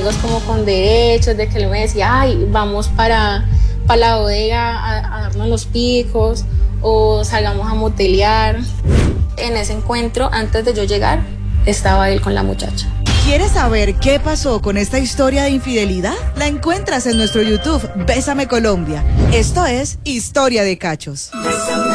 amigos como con derechos, de que él me decía, ay, vamos para la bodega a darnos los picos o salgamos a motelear. En ese encuentro, antes de yo llegar, estaba él con la muchacha. ¿Quieres saber qué pasó con esta historia de infidelidad? La encuentras en nuestro YouTube, Bésame Colombia. Esto es Historia de Cachos. Bésame.